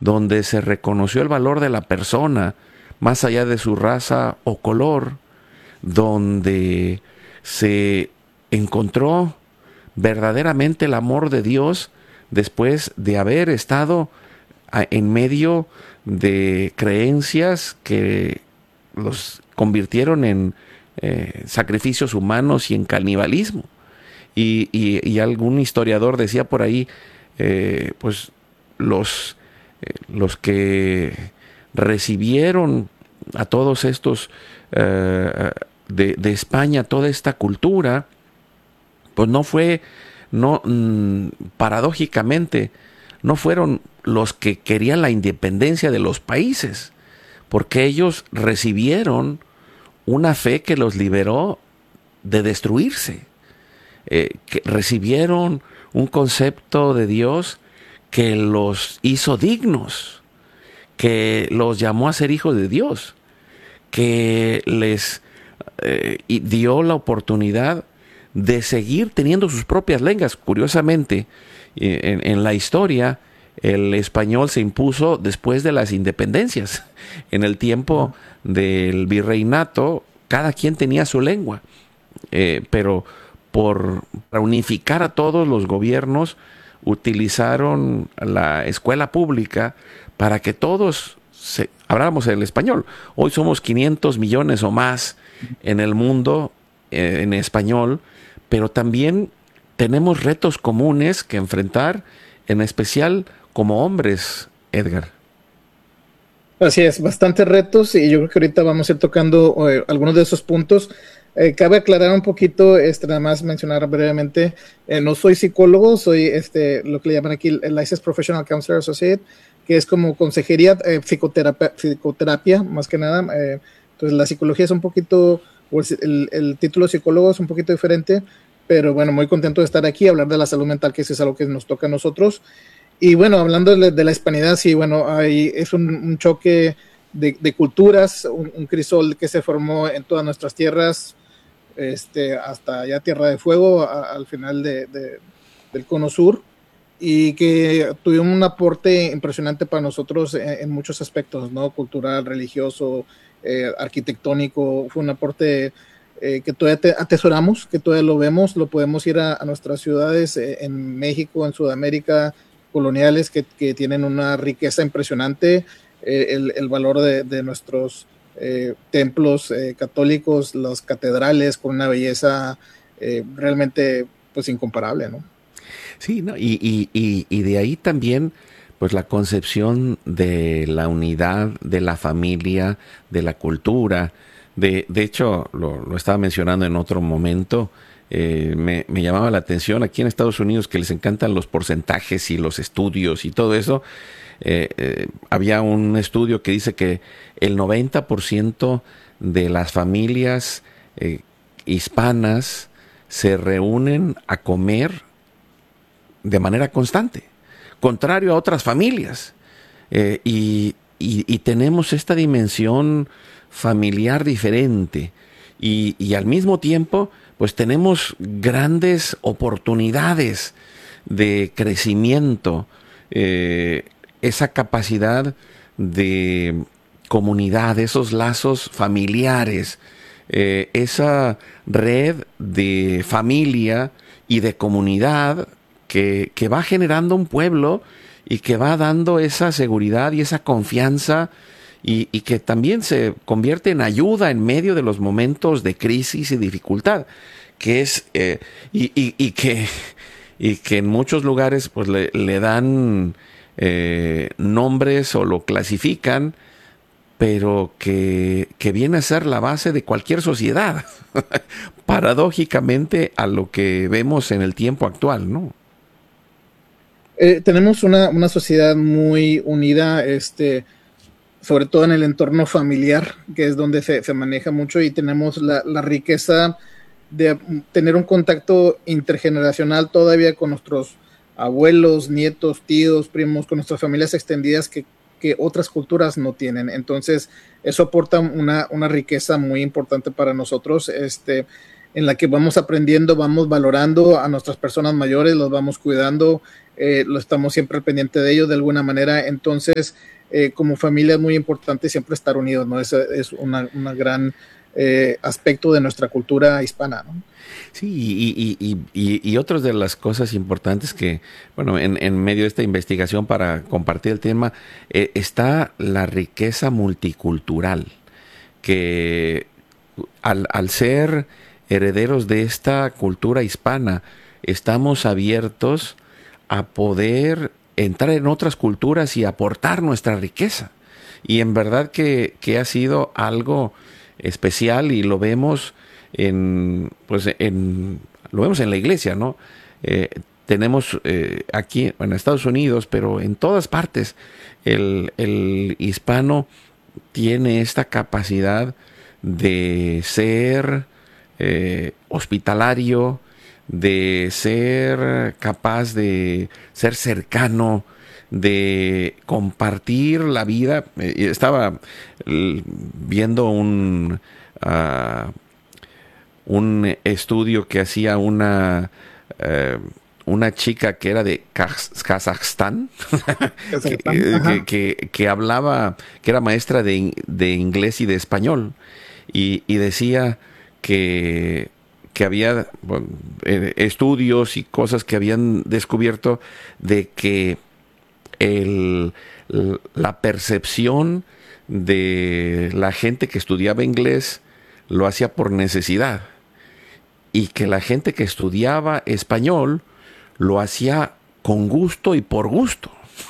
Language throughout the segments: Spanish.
donde se reconoció el valor de la persona más allá de su raza o color, donde se encontró verdaderamente el amor de Dios después de haber estado en medio de creencias que los convirtieron en sacrificios humanos y en canibalismo. Y algún historiador decía por ahí, pues los que recibieron a todos estos de España, toda esta cultura, pues paradójicamente, no fueron los que querían la independencia de los países, porque ellos recibieron una fe que los liberó de destruirse, que recibieron un concepto de Dios que los hizo dignos, que los llamó a ser hijos de Dios, que les dio la oportunidad de seguir teniendo sus propias lenguas. Curiosamente, en la historia, el español se impuso después de las independencias. En el tiempo del virreinato, cada quien tenía su lengua, pero para unificar a todos los gobiernos, utilizaron la escuela pública para que todos habláramos el español. Hoy somos 500 millones o más en el mundo en español, pero también tenemos retos comunes que enfrentar, en especial como hombres, Edgar. Así es, bastantes retos, y yo creo que ahorita vamos a ir tocando algunos de esos puntos. Cabe aclarar un poquito, nada más mencionar brevemente, no soy psicólogo, soy lo que le llaman aquí el Licensed Professional Counselor Associate, que es como consejería, psicoterapia, más que nada. Entonces la psicología es un poquito, el título psicólogo es un poquito diferente, pero bueno, muy contento de estar aquí, hablar de la salud mental, que eso es algo que nos toca a nosotros. Y bueno, hablando de la hispanidad, sí, bueno, es un choque de culturas, un crisol que se formó en todas nuestras tierras, hasta ya Tierra de Fuego, al final del Cono Sur, y que tuvieron un aporte impresionante para nosotros en muchos aspectos, ¿no? Cultural, religioso, arquitectónico. Fue un aporte que todavía atesoramos, que todavía lo vemos, lo podemos ir a nuestras ciudades en México, en Sudamérica, coloniales, que tienen una riqueza impresionante, el valor de nuestros templos católicos, las catedrales, con una belleza realmente pues incomparable, ¿no? Sí, ¿no? Y de ahí también pues la concepción de la unidad, de la familia, de la cultura. De hecho, lo estaba mencionando en otro momento, me llamaba la atención aquí en Estados Unidos, que les encantan los porcentajes y los estudios y todo eso. Había un estudio que dice que el 90% de las familias hispanas se reúnen a comer de manera constante, contrario a otras familias. Y tenemos esta dimensión familiar diferente. Y al mismo tiempo, pues tenemos grandes oportunidades de crecimiento, esa capacidad de comunidad, esos lazos familiares, esa red de familia y de comunidad que va generando un pueblo y que va dando esa seguridad y esa confianza, y que también se convierte en ayuda en medio de los momentos de crisis y dificultad, que es y que en muchos lugares pues le dan nombres o lo clasifican, pero que viene a ser la base de cualquier sociedad, paradójicamente a lo que vemos en el tiempo actual, ¿no? Tenemos una sociedad muy unida, sobre todo en el entorno familiar, que es donde se maneja mucho, y tenemos la riqueza de tener un contacto intergeneracional todavía con nuestros abuelos, nietos, tíos, primos, con nuestras familias extendidas que otras culturas no tienen. Entonces eso aporta una riqueza muy importante para nosotros, en la que vamos aprendiendo, vamos valorando a nuestras personas mayores, los vamos cuidando, lo estamos siempre al pendiente de ellos de alguna manera. Entonces, como familia es muy importante siempre estar unidos, ¿no? Es una gran aspecto de nuestra cultura hispana, ¿no? Sí, y otras de las cosas importantes que, bueno, en medio de esta investigación para compartir el tema, está la riqueza multicultural, que al ser herederos de esta cultura hispana, estamos abiertos a poder entrar en otras culturas y aportar nuestra riqueza. Y en verdad que ha sido algo especial y lo vemos lo vemos en la iglesia, ¿no? Tenemos aquí en Estados Unidos, pero en todas partes, el hispano tiene esta capacidad de ser hospitalario, de ser capaz de ser cercano, de compartir la vida. Estaba viendo un estudio que hacía una chica que era de Kazajstán, que hablaba, que era maestra de inglés y de español, y decía que había estudios y cosas que habían descubierto de que la percepción de la gente que estudiaba inglés lo hacía por necesidad, y que la gente que estudiaba español lo hacía con gusto y por gusto.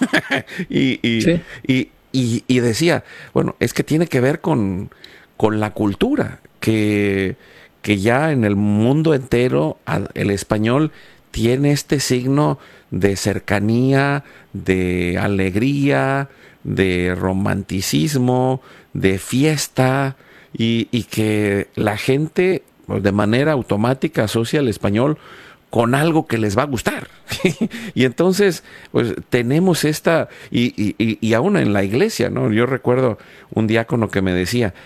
Sí. Y decía, bueno, es que tiene que ver con la cultura, que ya en el mundo entero el español tiene este signo de cercanía, de alegría, de romanticismo, de fiesta, y que la gente de manera automática asocia el español con algo que les va a gustar. Y entonces, pues tenemos esta, y aún en la iglesia, ¿no? Yo recuerdo un diácono que me decía,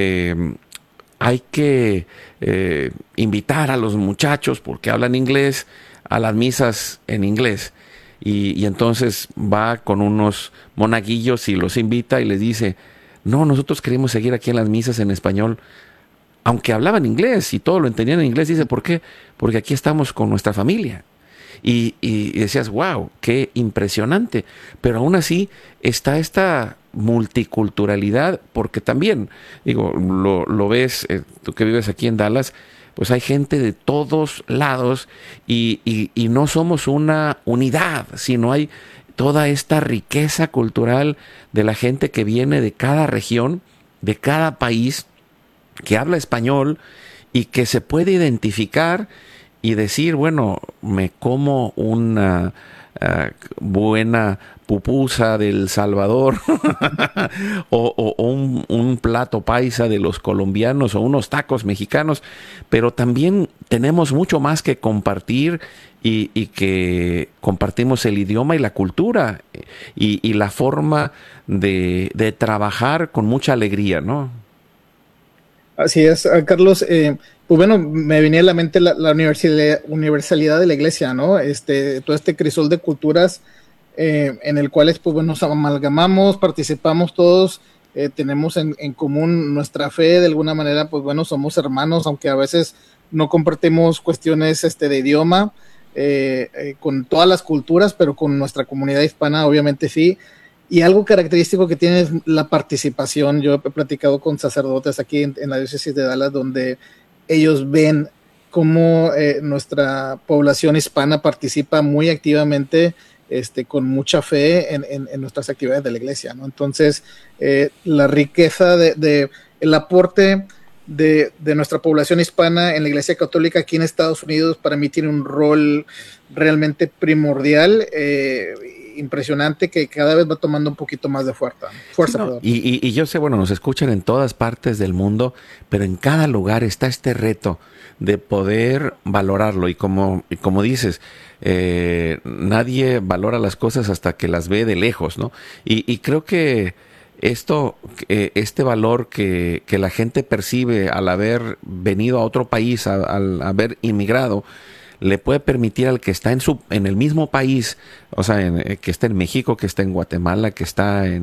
hay que invitar a los muchachos, porque hablan inglés, a las misas en inglés. Y entonces va con unos monaguillos y los invita y les dice, no, nosotros queremos seguir aquí en las misas en español. Aunque hablaban inglés y todo lo entendían en inglés, dice, ¿por qué? Porque aquí estamos con nuestra familia. Y decías, wow, qué impresionante. Pero aún así está esta multiculturalidad, porque también, digo, lo ves, tú que vives aquí en Dallas, pues hay gente de todos lados y no somos una unidad, sino hay toda esta riqueza cultural de la gente que viene de cada región, de cada país, que habla español y que se puede identificar y decir, bueno, me como una buena pupusa del Salvador o un plato paisa de los colombianos o unos tacos mexicanos, pero también tenemos mucho más que compartir y que compartimos el idioma y la cultura y la forma de trabajar con mucha alegría, ¿no? Así es, Carlos. Pues bueno, me venía a la mente la universalidad de la iglesia, ¿no? Todo este crisol de culturas en el cual pues, bueno, nos amalgamamos, participamos todos, tenemos en común nuestra fe, de alguna manera, pues bueno, somos hermanos, aunque a veces no compartimos cuestiones de idioma con todas las culturas, pero con nuestra comunidad hispana obviamente sí. Y algo característico que tiene es la participación. Yo he platicado con sacerdotes aquí en la diócesis de Dallas, donde ellos ven cómo nuestra población hispana participa muy activamente, con mucha fe en nuestras actividades de la iglesia, ¿no? Entonces, la riqueza el aporte de nuestra población hispana en la iglesia católica aquí en Estados Unidos, para mí tiene un rol realmente primordial, impresionante, que cada vez va tomando un poquito más de fuerza. No, y yo sé, bueno, nos escuchan en todas partes del mundo, pero en cada lugar está este reto de poder valorarlo. Y como dices, nadie valora las cosas hasta que las ve de lejos, ¿no? Y creo que este valor que la gente percibe al haber venido a otro país, al haber inmigrado, le puede permitir al que está en el mismo país, o sea, que está en México, que está en Guatemala, que está